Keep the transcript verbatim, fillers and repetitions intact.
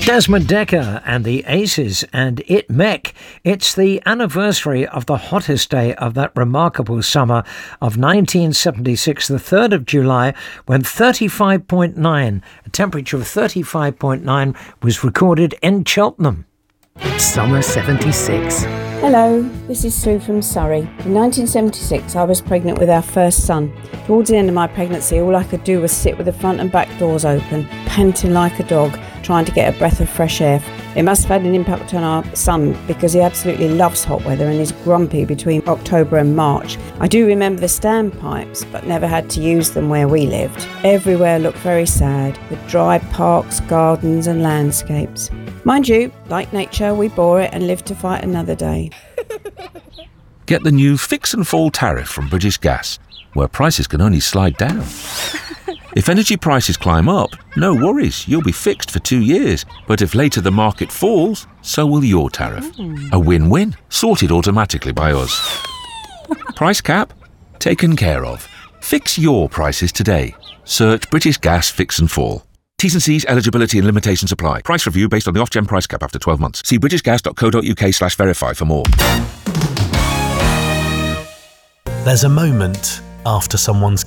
Desmond Dekker and the Aces and It Mek. It's the anniversary of the hottest day of that remarkable summer of nineteen seventy-six, the third of July, when thirty-five point nine, a temperature of thirty-five point nine, was recorded in Cheltenham. Summer seventy-six. Hello, this is Sue from Surrey. In nineteen seventy-six, I was pregnant with our first son. Towards the end of my pregnancy, all I could do was sit with the front and back doors open, panting like a dog, trying to get a breath of fresh air. It must have had an impact on our son because he absolutely loves hot weather and is grumpy between October and March. I do remember the standpipes, but never had to use them where we lived. Everywhere looked very sad, with dry parks, gardens and landscapes. Mind you, like nature, we bore it and lived to fight another day. Get the new Fix and Fall tariff from British Gas, where prices can only slide down. If energy prices climb up, no worries, you'll be fixed for two years. But if later the market falls, so will your tariff. A win-win, sorted automatically by us. Price cap? Taken care of. Fix your prices today. Search British Gas Fix and Fall. T's and C's, eligibility and limitations apply. Price review based on the Ofgem price cap after twelve months. See britishgas.co.uk slash verify for more. There's a moment after someone's